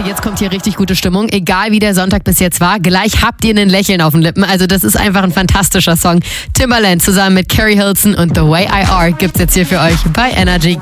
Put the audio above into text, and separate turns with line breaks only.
Leute, jetzt kommt hier richtig gute Stimmung. Egal wie der Sonntag bis jetzt war, gleich habt ihr ein Lächeln auf den Lippen. Also das ist einfach ein fantastischer Song. Timbaland zusammen mit Carrie Hilson und The Way I Are gibt's jetzt hier für euch bei Energy.